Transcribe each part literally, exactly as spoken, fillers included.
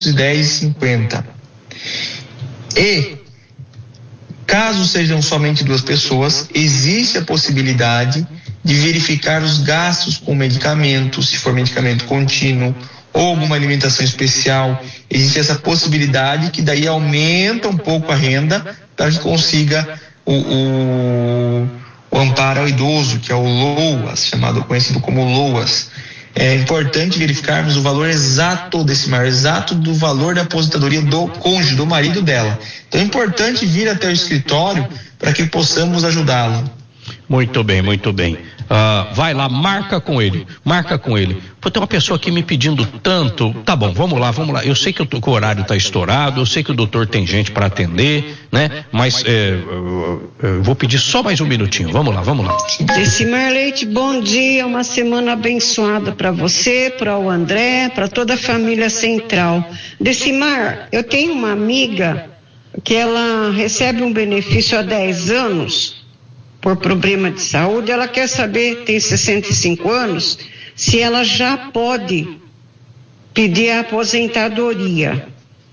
e dez e cinquenta. E, caso sejam somente duas pessoas, existe a possibilidade de verificar os gastos com medicamentos, se for medicamento contínuo ou alguma alimentação especial. Existe essa possibilidade que daí aumenta um pouco a renda para que consiga o, o, o amparo ao idoso, que é o LOAS, chamado, conhecido como LOAS. É importante verificarmos o valor exato desse mar, exato do valor da aposentadoria do cônjuge, do marido dela. Então é importante vir até o escritório para que possamos ajudá-la. Muito bem, muito bem. Uh, vai lá, marca com ele, marca com ele. Pô, tem uma pessoa aqui me pedindo tanto. Tá bom, vamos lá, vamos lá. Eu sei que o, que o horário está estourado, eu sei que o doutor tem gente para atender, né? Mas é, eu, eu vou pedir só mais um minutinho. Vamos lá, vamos lá. Decimar Leite, bom dia, uma semana abençoada para você, para o André, para toda a família Central. Decimar, eu tenho uma amiga que ela recebe um benefício há dez anos por problema de saúde. Ela quer saber, tem sessenta e cinco anos, se ela já pode pedir a aposentadoria.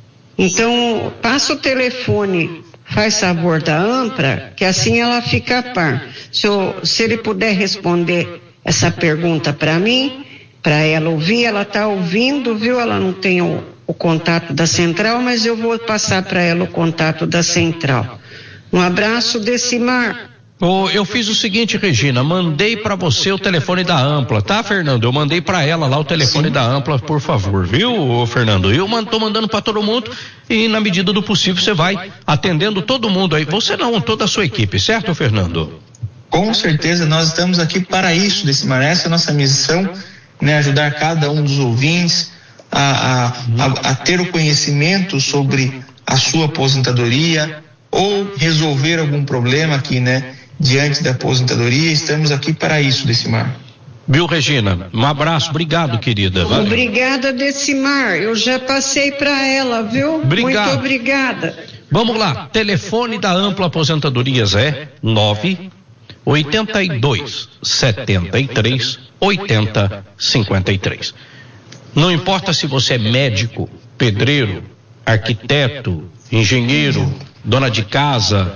Então, passa o telefone, faz favor da AMPRA, que assim ela fica a par. Se, eu, se ele puder responder essa pergunta para mim, para ela ouvir, ela está ouvindo, viu? Ela não tem o, o contato da central, mas eu vou passar para ela o contato da central. Um abraço, Decimar. Oh, eu fiz o seguinte, Regina, mandei para você o telefone da Ampla, tá, Fernando? Eu mandei para ela lá o telefone Sim. da Ampla, por favor, viu, Fernando? Eu mando, tô mandando para todo mundo e na medida do possível você vai atendendo todo mundo aí. Você não, toda a sua equipe, certo, Fernando? Com certeza, nós estamos aqui para isso, Decimar. Essa é a nossa missão, né? Ajudar cada um dos ouvintes a, a, a, a ter o conhecimento sobre a sua aposentadoria ou resolver algum problema aqui, né? Diante da aposentadoria, estamos aqui para isso, Decimar. Viu, Regina? Um abraço, obrigado, querida. Valeu. Obrigada, Decimar, eu já passei para ela, viu? Obrigado. Muito obrigada. Vamos lá, telefone da Ampla Aposentadorias é nove oitenta e dois, setenta e três, oitenta, cinquenta e três. Não importa se você é médico, pedreiro, arquiteto, engenheiro, dona de casa,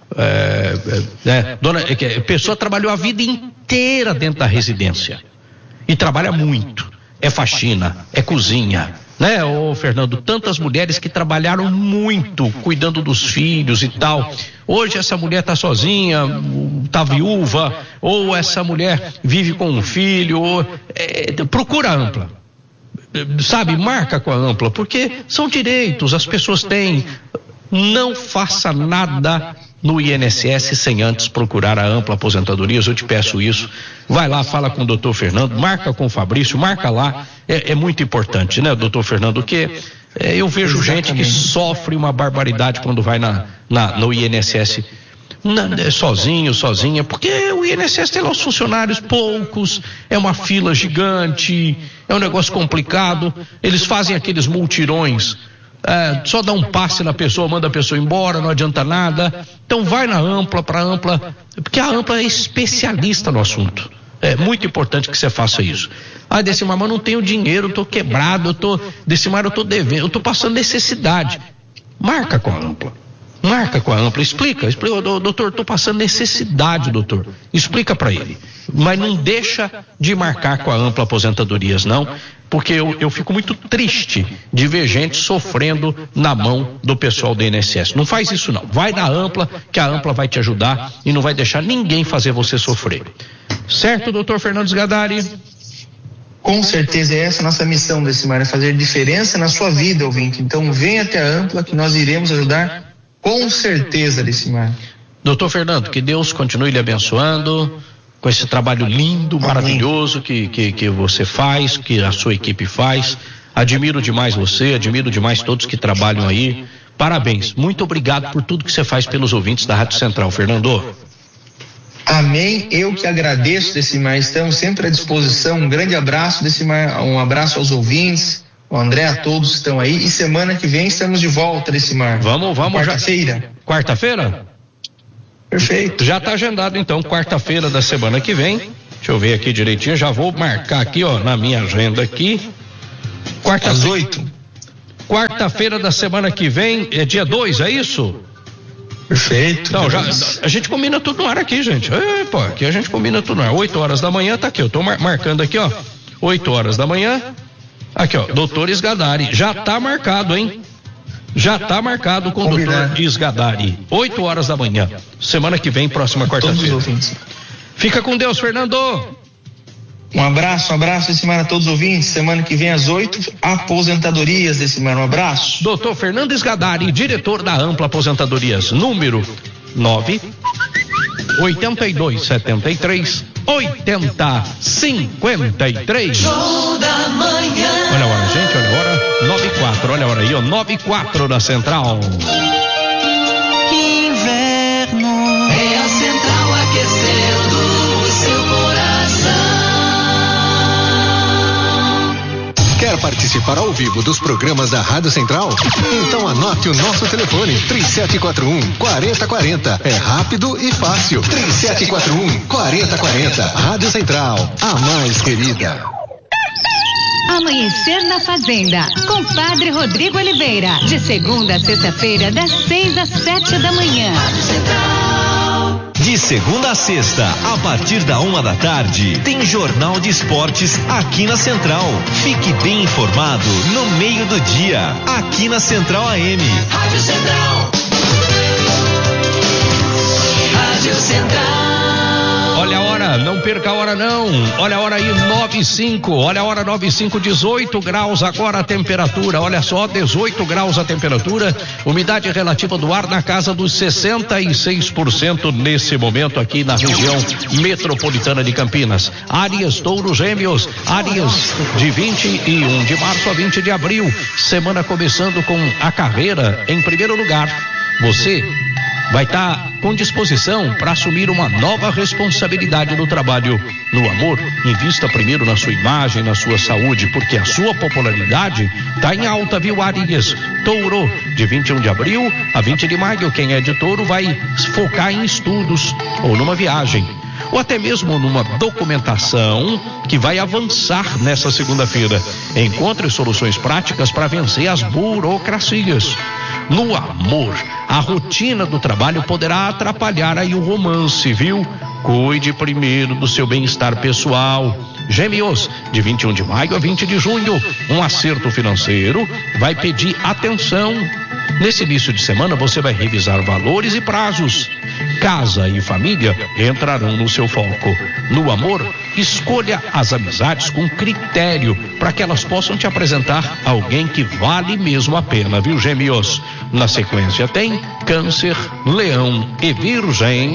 É, é, dona, é, a pessoa trabalhou a vida inteira dentro da residência e trabalha muito, é faxina, é cozinha, né, ô Fernando? Tantas mulheres que trabalharam muito cuidando dos filhos e tal. Hoje essa mulher tá sozinha, tá viúva, ou essa mulher vive com um filho, ou, é, procura a Ampla, sabe, marca com a Ampla, porque são direitos, as pessoas têm. Não faça nada no I N S S sem antes procurar a Ampla Aposentadorias, eu te peço isso. Vai lá, fala com o doutor Fernando, marca com o Fabrício, marca lá, é, é muito importante, né, doutor Fernando, que é, eu vejo Exatamente. gente que sofre uma barbaridade quando vai na, na, no I N S S na, sozinho, sozinha, porque o I N S S tem lá os funcionários poucos, é uma fila gigante, é um negócio complicado, eles fazem aqueles multirões. É, só dá um passe na pessoa, manda a pessoa embora, não adianta nada. Então vai na Ampla, para a Ampla, porque a Ampla é especialista no assunto. É muito importante que você faça isso. Ah, Decimar, mas não tenho dinheiro, eu tô quebrado, eu tô, Decimar, eu tô devendo, eu tô passando necessidade. Marca com a Ampla. Marca com a Ampla, explica, explica, doutor, estou passando necessidade, doutor. Explica para ele. Mas não deixa de marcar com a Ampla Aposentadorias, não, porque eu, eu fico muito triste de ver gente sofrendo na mão do pessoal do I N S S. Não faz isso, não. Vai na Ampla, que a Ampla vai te ajudar e não vai deixar ninguém fazer você sofrer. Certo, doutor Fernando Gadari? Com certeza, é essa a nossa missão, Decimar, é fazer diferença na sua vida, ouvinte. Então venha até a Ampla que nós iremos ajudar. Com certeza, Decimar. Doutor Fernando, que Deus continue lhe abençoando com esse trabalho lindo, maravilhoso que, que, que você faz, que a sua equipe faz. Admiro demais você, admiro demais todos que trabalham aí. Parabéns, muito obrigado por tudo que você faz pelos ouvintes da Rádio Central, Fernando. Amém, eu que agradeço, Decimar, estamos sempre à disposição. Um grande abraço, Decimar, um abraço aos ouvintes. O André, a todos que estão aí, e semana que vem estamos de volta, Decimar. Vamos, vamos. Quarta-feira. Quarta-feira? Perfeito. Já está agendado, então, quarta-feira da semana que vem. Deixa eu ver aqui direitinho, já vou marcar aqui, ó, na minha agenda aqui. Quarta-feira. Às oito. Quarta-feira da semana que vem, é dia dois, é isso? Perfeito. Então, já, a gente combina tudo no ar aqui, gente. É, pô, aqui a gente combina tudo no ar. oito horas da manhã, tá aqui, eu tô mar- marcando aqui, ó. oito horas da manhã. Aqui, ó, doutor Esgadari. Já tá marcado, hein? Já tá marcado com o doutor Esgadari. oito horas da manhã. Semana que vem, próxima quarta-feira. Fica com Deus, Fernando. Um abraço, um abraço desse semana a todos os ouvintes. Semana que vem às oito, aposentadorias desse semana. Um abraço. doutor Fernando Esgadari, diretor da Ampla Aposentadorias, número nove oitenta e dois, setenta e três, oitenta, cinquenta e três. Show da manhã. Olha a hora, gente, olha a hora. nove e quatro, olha a hora aí, ó. nove e quatro da Central. Inverno é a Central aquecendo o seu coração. Quer participar ao vivo dos programas da Rádio Central? Então anote o nosso telefone três sete quatro um, quatro zero quatro zero. É rápido e fácil. três sete quatro um, quatro zero quatro zero. Rádio Central, a mais querida. Amanhecer na Fazenda, com Padre Rodrigo Oliveira, de segunda a sexta-feira, das seis às sete da manhã. De segunda a sexta, a partir da uma da tarde, tem Jornal de Esportes aqui na Central. Fique bem informado no meio do dia, aqui na Central A M. Rádio Central. Rádio Central. Olha a hora, não perca a hora não. Olha a hora aí, nove e cinco. Olha a hora, nove e cinco, dezoito graus agora a temperatura. Olha só, dezoito graus a temperatura. Umidade relativa do ar na casa dos sessenta e seis por cento nesse momento aqui na região metropolitana de Campinas. Áreas Touro Gêmeos, áreas de vinte e um de março a vinte de abril. Semana começando com a carreira em primeiro lugar. Você vai estar com disposição para assumir uma nova responsabilidade no trabalho. No amor, invista primeiro na sua imagem, na sua saúde, porque a sua popularidade está em alta, viu, Arias? Touro, de vinte e um de abril a vinte de maio. Quem é de Touro vai focar em estudos ou numa viagem, ou até mesmo numa documentação que vai avançar nessa segunda-feira. Encontre soluções práticas para vencer as burocracias. No amor, a rotina do trabalho poderá atrapalhar aí o romance, viu? Cuide primeiro do seu bem-estar pessoal. Gêmeos, de vinte e um de maio a vinte de junho, um acerto financeiro vai pedir atenção. Nesse início de semana você vai revisar valores e prazos. Casa e família entrarão no seu foco. No amor, escolha as amizades com critério para que elas possam te apresentar alguém que vale mesmo a pena, viu, Gêmeos? Na sequência tem Câncer, Leão e Virgem.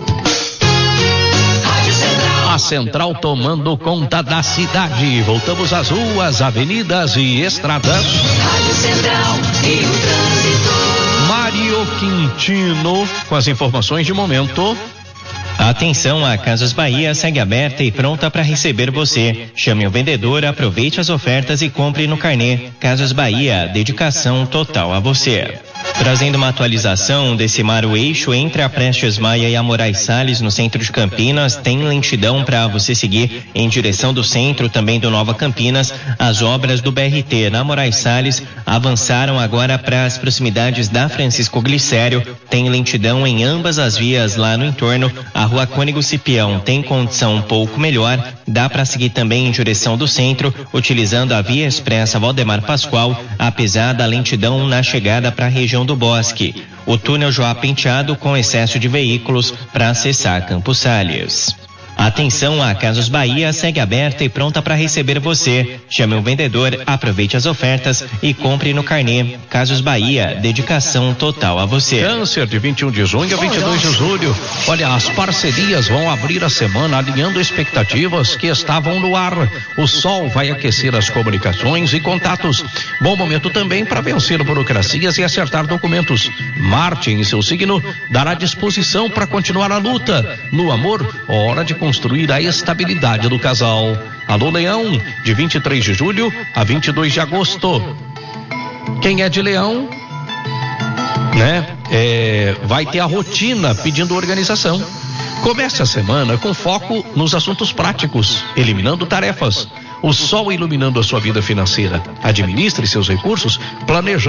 A Central tomando conta da cidade. Voltamos às ruas, avenidas e estradas. Rádio Central e o trânsito. Mário Quintino com as informações de momento. Atenção, a Casas Bahia segue aberta e pronta para receber você. Chame o vendedor, aproveite as ofertas e compre no carnê. Casas Bahia, dedicação total a você. Trazendo uma atualização, decimar o eixo entre a Prestes Maia e a Moraes Salles no centro de Campinas tem lentidão para você seguir em direção do centro, também do Nova Campinas. As obras do B R T na Moraes Salles avançaram agora para as proximidades da Francisco Glicério. Tem lentidão em ambas as vias lá no entorno. A Rua Cônego Cipião tem condição um pouco melhor. Dá para seguir também em direção do centro, utilizando a via expressa Valdemar Pascoal, apesar da lentidão na chegada para a região do Bosque. O túnel Joá Penteado com excesso de veículos para acessar Campos Salles. Atenção, a Casas Bahia segue aberta e pronta para receber você. Chame o vendedor, aproveite as ofertas e compre no carnê. Casas Bahia, dedicação total a você. Câncer, de vinte e um de junho a vinte e dois de julho. Olha, as parcerias vão abrir a semana alinhando expectativas que estavam no ar. O sol vai aquecer as comunicações e contatos. Bom momento também para vencer burocracias e acertar documentos. Marte, em seu signo, dará disposição para continuar a luta. No amor, hora de construir a estabilidade do casal. Alô, Leão, de vinte e três de julho a vinte e dois de agosto. Quem é de Leão, né, é, vai ter a rotina pedindo organização. Comece a semana com foco nos assuntos práticos, eliminando tarefas. O sol iluminando a sua vida financeira. Administre seus recursos planejando